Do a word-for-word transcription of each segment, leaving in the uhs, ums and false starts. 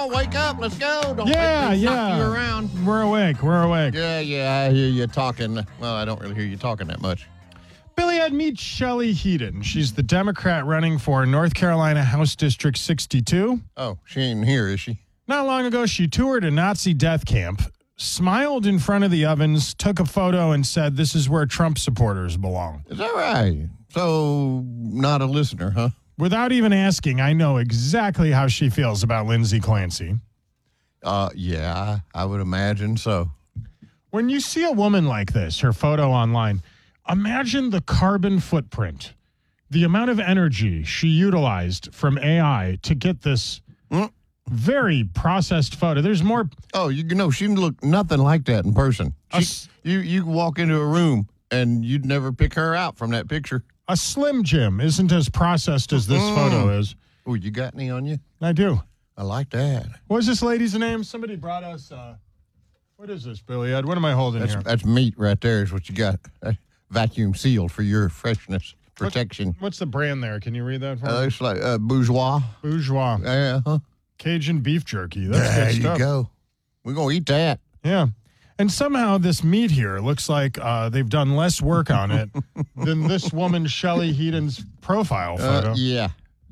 on, wake up. Let's go. Don't Yeah, make me yeah. knock you around. We're awake. We're awake. Yeah, yeah, I hear you talking. Well, I don't really hear you talking that much. Billy, I'd meet Shelley Heaton. She's the Democrat running for North Carolina House District sixty-two. Oh, she ain't here, is she? Not long ago, she toured a Nazi death camp, smiled in front of the ovens, took a photo, and said, "This is where Trump supporters belong." Is that right? So, not a listener, huh? Without even asking, I know exactly how she feels about Lindsay Clancy. Uh, yeah, I would imagine so. When you see a woman like this, her photo online, imagine the carbon footprint, the amount of energy she utilized from A I to get this Mm. very processed photo. There's more. Oh, you know, she look nothing like that in person. She, Us- you you can walk into a room and you'd never pick her out from that picture. A Slim Jim isn't as processed as this Mm. photo is. Oh, you got any on you? I do. I like that. What's this lady's name? Somebody brought us. Uh, what is this, Billy Ed? What am I holding That's here? that's meat right there. Is what you got. Uh, vacuum sealed for your freshness protection. What's the brand there? Can you read that for Uh, me? looks like uh, bourgeois. Bourgeois. Yeah, huh? Cajun beef jerky. That's There good you stuff. go. We're gonna eat that. Yeah. And somehow this meat here looks like uh, they've done less work on it than this woman, Shelley Heaton's profile photo. Uh, yeah.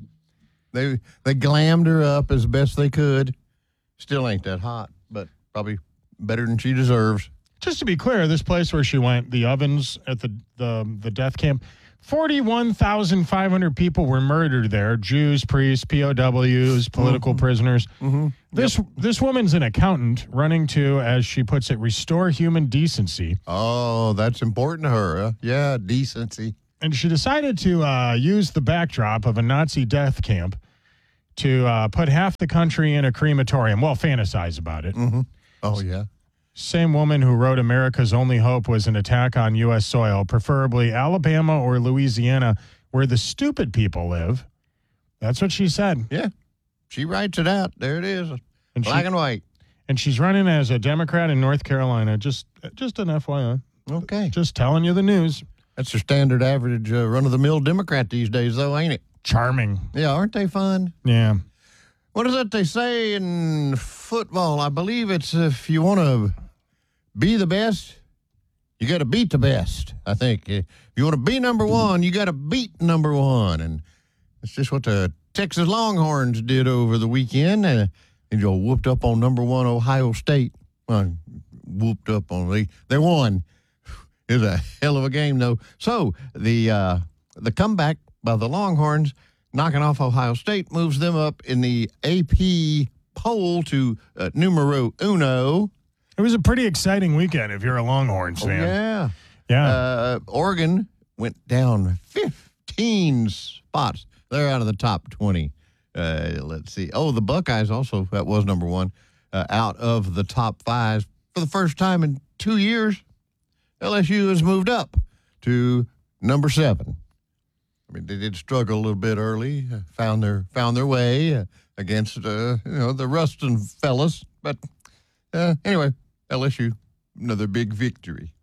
They they glammed her up as best they could. Still ain't that hot, but probably better than she deserves. Just to be clear, this place where she went, the ovens at the the, the death camp, forty-one thousand five hundred people were murdered there. Jews, priests, P O Ws, political prisoners. Mm-hmm. This this woman's an accountant running to, as she puts it, restore human decency. Oh, that's important to her. Huh? Yeah, decency. And she decided to uh, use the backdrop of a Nazi death camp to uh, put half the country in a crematorium. Well, fantasize about it. Mm-hmm. Oh, yeah. Same woman who wrote America's only hope was an attack on U S soil, preferably Alabama or Louisiana, where the stupid people live. That's what she said. Yeah. She writes it out. There it is. And Black she, and white. And she's running as a Democrat in North Carolina. Just, just an F Y I. Okay. Just telling you the news. That's the standard average uh, run-of-the-mill Democrat these days, though, ain't it? Charming. Yeah, aren't they fun? Yeah. What is it they say in football? I believe it's if you want to be the best, you got to beat the best, I think. If you want to be number one, you got to beat number one. And that's just what the Texas Longhorns did over the weekend. Uh, and you know, whooped up on number one Ohio State. Well, whooped up on they they won. It was a hell of a game, though. So the uh, the comeback by the Longhorns, knocking off Ohio State, moves them up in the A P poll to uh, numero uno. It was a pretty exciting weekend if you're a Longhorns Oh, fan. yeah. Yeah. Uh, Oregon went down fifteen spots. They're out of the top twenty. Uh, let's see. Oh, the Buckeyes also, that was number one, uh, out of the top five. For the first time in two years, L S U has moved up to number seven. I mean, they did struggle a little bit early, uh, found their found their way uh, against uh, you know the Ruston fellas, but uh, anyway, L S U another big victory.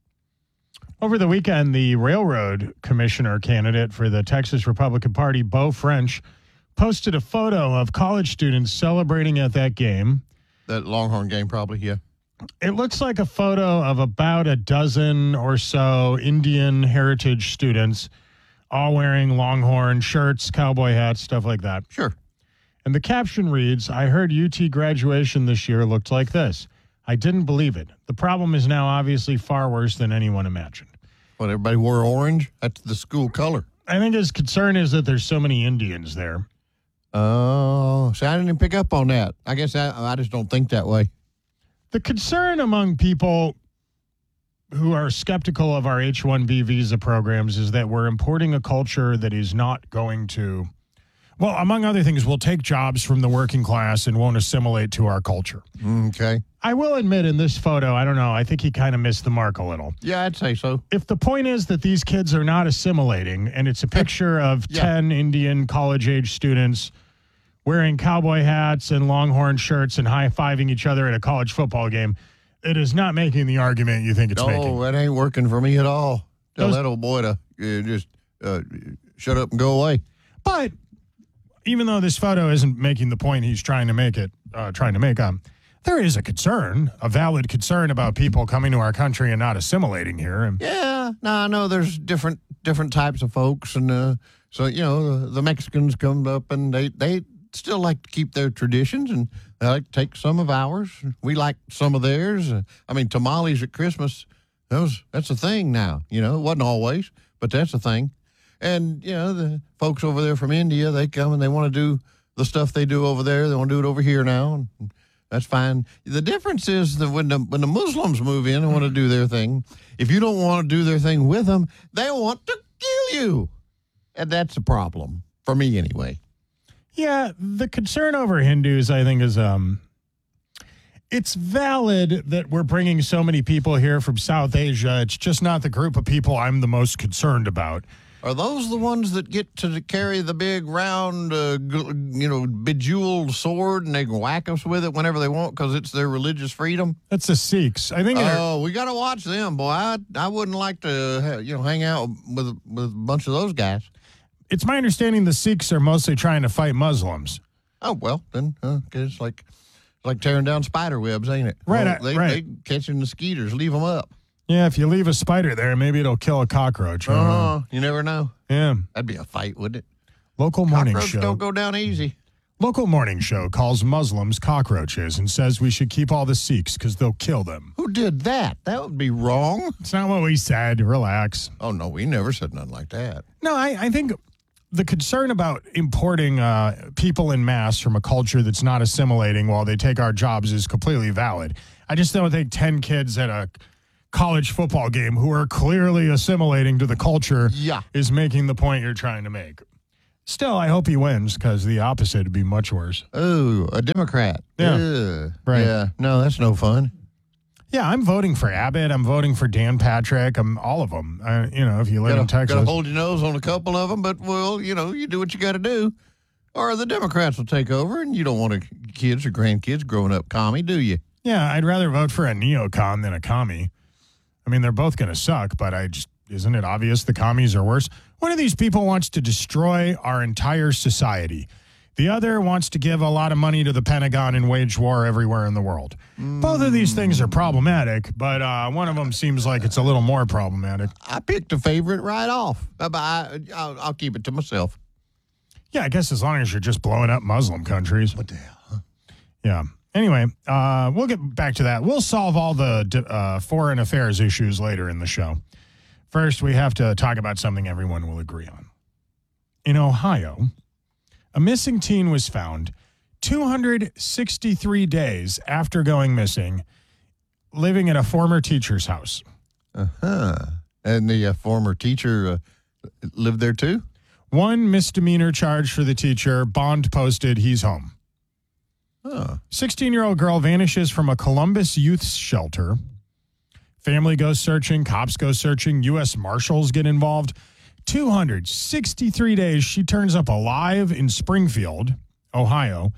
Over the weekend, the railroad commissioner candidate for the Texas Republican Party, Beau French, posted a photo of college students celebrating at that game. That Longhorn game, probably, yeah. It looks like a photo of about a dozen or so Indian heritage students, all wearing Longhorn shirts, cowboy hats, stuff like that. Sure. And the caption reads, "I heard U T graduation this year looked like this. I didn't believe it. The problem is now obviously far worse than anyone imagined." Well, everybody wore orange. That's the school color. I think his concern is that there's so many Indians there. Oh, see, I didn't even pick up on that. I guess I, I just don't think that way. The concern among people who are skeptical of our H one B visa programs is that we're importing a culture that is not going to, well, among other things, will take jobs from the working class and won't assimilate to our culture. Okay. I will admit in this photo, I don't know, I think he kind of missed the mark a little. Yeah, I'd say so. If the point is that these kids are not assimilating and it's a picture of Yeah. ten Indian college-age students wearing cowboy hats and Longhorn shirts and high-fiving each other at a college football game, it is not making the argument you think it's No, making. that ain't working for me at all. Tell Those- that old boy to uh, just uh, shut up and go away. But, even though this photo isn't making the point he's trying to make it, uh, trying to make, um, there is a concern, a valid concern about people coming to our country and not assimilating here. And Yeah, no, I know there's different different types of folks, and uh, so you know the, the Mexicans come up and they they still like to keep their traditions, and they like to take some of ours. We like some of theirs. Uh, I mean, tamales at Christmas, that was that's a thing now. You know, it wasn't always, but that's a thing. And you know, the folks over there from India, they come and they want to do the stuff they do over there. They want to do it over here now. And, That's fine. The difference is that when the when the Muslims move in and want to do their thing, if you don't want to do their thing with them, they want to kill you. And that's a problem, for me anyway. yeah, the concern over Hindus, I think, is um, it's valid that we're bringing so many people here from South Asia. It's just not the group of people I'm the most concerned about. Are those the ones that get to carry the big round, uh, g- you know, bejeweled sword and they can whack us with it whenever they want because it's their religious freedom? That's the Sikhs. I think. they're- Oh, we got to watch them, boy. I I wouldn't like to, ha- you know, hang out with with a bunch of those guys. It's my understanding the Sikhs are mostly trying to fight Muslims. Oh well, then uh, 'cause it's like it's like tearing down spider webs, ain't it? Right, Well, I- they, right. they catching mosquitoes, leave them up. Yeah, if you leave a spider there, maybe it'll kill a cockroach. I don't know. Uh, you never know. Yeah. That'd be a fight, wouldn't it? Local morning Cockroaches show. don't go down easy. Local morning show calls Muslims cockroaches and says we should keep all the Sikhs because they'll kill them. Who did that? That would be wrong. It's not what we said. Relax. Oh no, we never said nothing like that. No, I, I think the concern about importing uh, people in mass from a culture that's not assimilating while they take our jobs is completely valid. I just don't think ten kids at a college football game who are clearly assimilating to the culture Yeah. is making the point you're trying to make. Still, I hope he wins because the opposite would be much worse. Oh, a Democrat. Yeah. Ugh. Right. Yeah. No, that's no fun. Yeah, I'm voting for Abbott. I'm voting for Dan Patrick. I'm all of them. Uh, you know, if you live Gotta, in Texas. gotta hold your nose on a couple of them, but well, you know, you do what you got to do, or the Democrats will take over, and you don't want to, kids or grandkids growing up commie, do you? Yeah, I'd rather vote for a neocon than a commie. I mean, they're both going to suck, but I just isn't it obvious the commies are worse? One of these people wants to destroy our entire society. The other wants to give a lot of money to the Pentagon and wage war everywhere in the world. Mm. Both of these things are problematic, but uh, one of them seems like it's a little more problematic. I picked a favorite right off. I, I, I'll, I'll keep it to myself. Yeah, I guess as long as you're just blowing up Muslim countries. What the hell? Huh? Yeah. Anyway, uh, we'll get back to that. We'll solve all the uh, foreign affairs issues later in the show. First, we have to talk about something everyone will agree on. In Ohio, a missing teen was found two hundred sixty-three days after going missing, living at a former teacher's house. Uh-huh. And the uh, former teacher uh, lived there too? One misdemeanor charge for the teacher, bond posted, he's home. Huh. sixteen-year-old girl vanishes from a Columbus youth shelter. Family goes searching, cops go searching, U S Marshals get involved. two hundred sixty-three days, she turns up alive in Springfield, Ohio.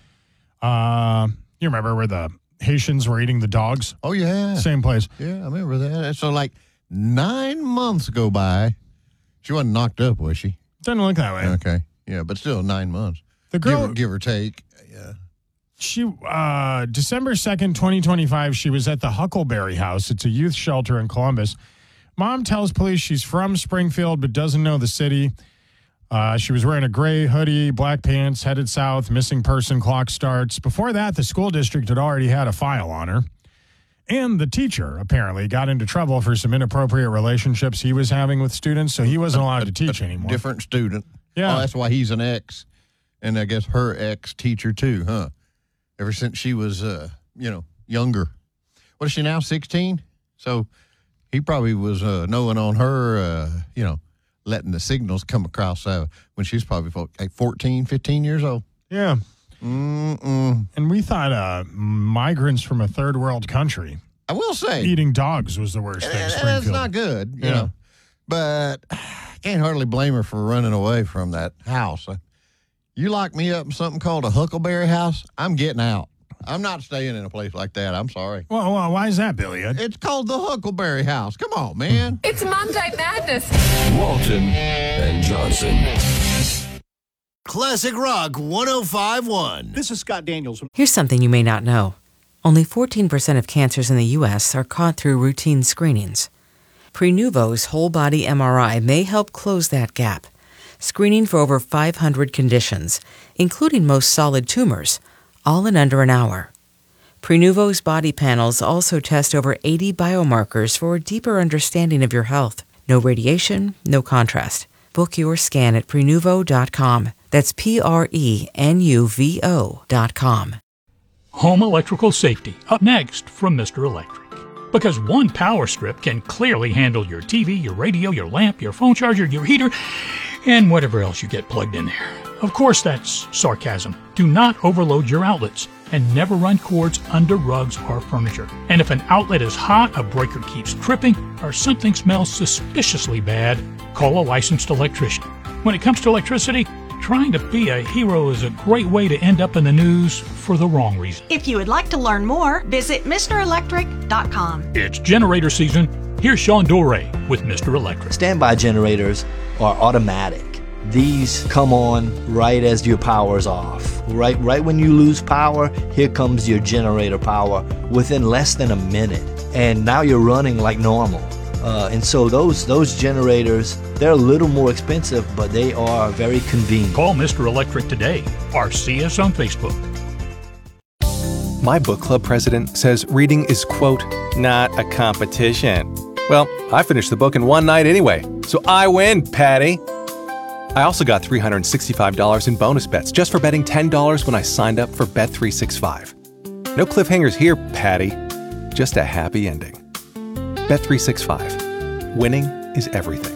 Uh, you remember where the Haitians were eating the dogs? Oh, yeah. Same place. Yeah, I remember that. So, like, nine months go by. She wasn't knocked up, was she? Doesn't look that way. Okay. Yeah, but still nine months. The girl, Give or, give or take. Yeah. she, uh, December second, twenty twenty-five, she was at the Huckleberry House. It's a youth shelter in Columbus. Mom tells police she's from Springfield but doesn't know the city. Uh, she was wearing a gray hoodie, black pants, headed south, missing person clock starts. Before that, the school district had already had a file on her. And the teacher, apparently, got into trouble for some inappropriate relationships he was having with students, so he wasn't allowed to teach anymore. Different student. Yeah. Oh, that's why he's an ex. And I guess her ex-teacher, too, huh? Ever since she was, uh, you know, younger. What is she now, sixteen? So he probably was uh, knowing on her, uh, you know, letting the signals come across uh, when she was probably like fourteen, fifteen years old. Yeah. Mm-mm. And we thought uh, migrants from a third world country I will say. eating dogs was the worst And- thing. and Springfield. That's not good, you Yeah. know. But can't hardly blame her for running away from that house. You lock me up in something called a Huckleberry House, I'm getting out. I'm not staying in a place like that. I'm sorry. Well, well, why is that, Billy? I- It's called the Huckleberry House. Come on, man. It's Monday Madness. Walton and Johnson. Classic Rock one oh five point one. This is Scott Daniels. Here's something you may not know. Only fourteen percent of cancers in the U S are caught through routine screenings. Prenuvo's whole-body M R I may help close that gap, screening for over five hundred conditions, including most solid tumors, all in under an hour. Prenuvo's body panels also test over eighty biomarkers for a deeper understanding of your health. No radiation, no contrast. Book your scan at prenuvo dot com. That's P R E N U V O dot com. Home electrical safety, up next from Mister Electric. Because one power strip can clearly handle your T V, your radio, your lamp, your phone charger, your heater, and whatever else you get plugged in there. Of course, that's sarcasm. Do not overload your outlets and never run cords under rugs or furniture. And if an outlet is hot, a breaker keeps tripping, or something smells suspiciously bad, call a licensed electrician. When it comes to electricity, trying to be a hero is a great way to end up in the news for the wrong reason. If you would like to learn more, visit Mister Electric dot com. It's generator season. Here's Sean Dore with Mister Electric. Standby generators are automatic. These come on right as your power's off. Right, right when you lose power, here comes your generator power within less than a minute. And now you're running like normal. Uh, and so those those generators, they're a little more expensive, but they are very convenient. Call Mister Electric today or see us on Facebook. My book club president says reading is, quote, not a competition. Well, I finished the book in one night anyway, so I win, Patty. I also got three hundred sixty-five dollars in bonus bets just for betting ten dollars when I signed up for Bet three sixty-five. No cliffhangers here, Patty. Just a happy ending. Bet three sixty-five. Winning is everything.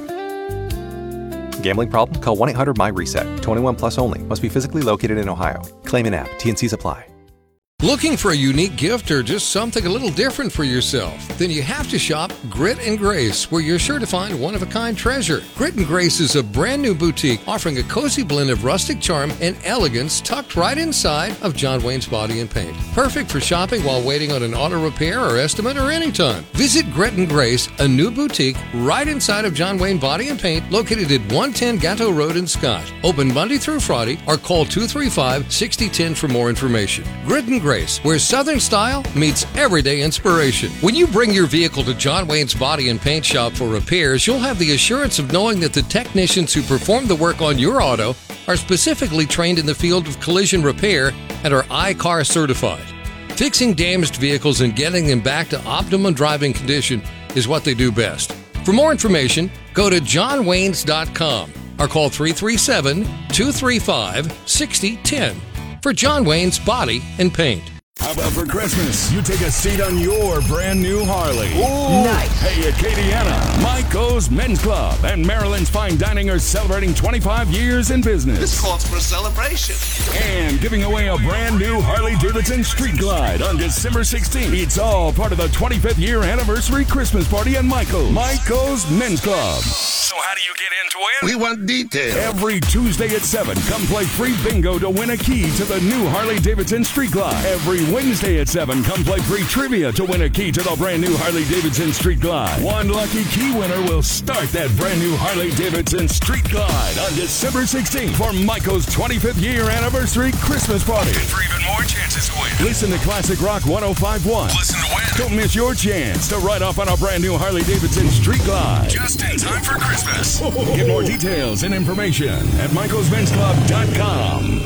Gambling problem? Call one eight hundred my reset. twenty-one plus only. Must be physically located in Ohio. Claim in app. T N Cs apply. Looking for a unique gift or just something a little different for yourself? Then you have to shop Grit and Grace, where you're sure to find one-of-a-kind treasure. Grit and Grace is a brand new boutique offering a cozy blend of rustic charm and elegance tucked right inside of John Wayne's Body and Paint. Perfect for shopping while waiting on an auto repair or estimate or anytime. Visit Grit and Grace, a new boutique right inside of John Wayne Body and Paint, located at one ten Gatto Road in Scott. Open Monday through Friday, or call two three five, six zero one zero for more information. Grit and Grace, where Southern style meets everyday inspiration. When you bring your vehicle to John Wayne's Body and Paint Shop for repairs, you'll have the assurance of knowing that the technicians who perform the work on your auto are specifically trained in the field of collision repair and are I C A R certified. Fixing damaged vehicles and getting them back to optimum driving condition is what they do best. For more information, go to john waynes dot com or call three three seven, two three five, six zero one zero for John Wayne's Body and Paint. How about for Christmas, you take a seat on your brand new Harley? Ooh, nice. Hey, at Acadiana, Michael's Men's Club and Maryland's Fine Dining are celebrating twenty-five years in business. This calls for a celebration. And giving away a brand new Harley-Davidson Street Glide on December sixteenth. It's all part of the twenty-fifth year anniversary Christmas party at Michael's. Michael's Men's Club. So how do you get in to win? We want details. Every Tuesday at seven, come play free bingo to win a key to the new Harley-Davidson Street Glide. Every Wednesday at seven, come play free trivia to win a key to the brand new Harley-Davidson Street Glide. One lucky key winner will start that brand new Harley-Davidson Street Glide on December sixteenth for Michael's twenty-fifth year anniversary Christmas party. And for even more chances to win, listen to Classic Rock one oh five point one. Listen to win. Don't miss your chance to ride off on a brand new Harley-Davidson Street Glide. Just in time for Christmas. Get more details and information at michaels men's club dot com.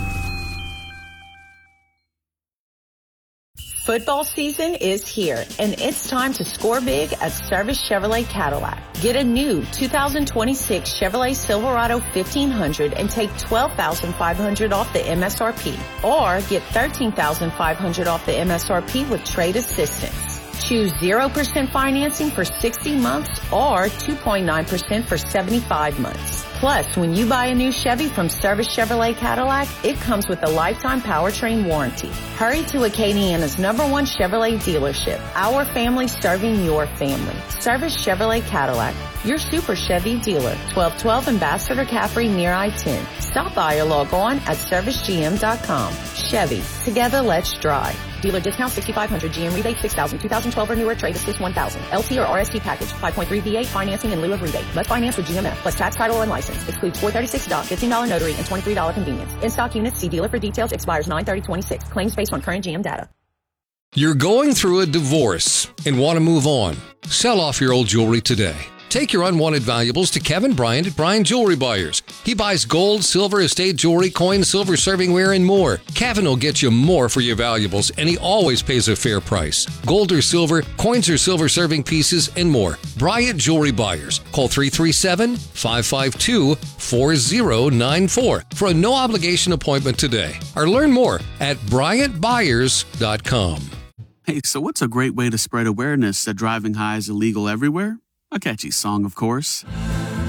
Football season is here, and it's time to score big at Service Chevrolet Cadillac. Get a new two thousand twenty-six Chevrolet Silverado fifteen hundred and take twelve thousand five hundred dollars off the M S R P, or get thirteen thousand five hundred dollars off the M S R P with trade assistance. Choose zero percent financing for sixty months or two point nine percent for seventy-five months. Plus, when you buy a new Chevy from Service Chevrolet Cadillac, it comes with a lifetime powertrain warranty. Hurry to Acadiana's number one Chevrolet dealership. Our family serving your family. Service Chevrolet Cadillac, your Super Chevy dealer. twelve twelve Ambassador Caffrey near I ten. Stop by or log on at service g m dot com. Chevy. Together, let's drive. Dealer discount sixty-five hundred, G M rebate six thousand, two thousand twelve or newer trade assist one thousand. L T or R S T package, five point three V eight financing in lieu of rebate. Must finance with G M F plus tax, title, and license. Excludes four thirty-six doc, fifteen dollars notary, and twenty-three dollars convenience. In stock units, see dealer for details. Expires nine thirty twenty-six. Claims based on current G M data. You're going through a divorce and want to move on. Sell off your old jewelry today. Take your unwanted valuables to Kevin Bryant at Bryant Jewelry Buyers. He buys gold, silver, estate jewelry, coins, silver servingware, and more. Kevin will get you more for your valuables, and he always pays a fair price. Gold or silver, coins or silver serving pieces, and more. Bryant Jewelry Buyers. Call three three seven, five five two, four zero nine four for a no-obligation appointment today. Or learn more at bryant buyers dot com. Hey, so what's a great way to spread awareness that driving high is illegal everywhere? A catchy song, of course.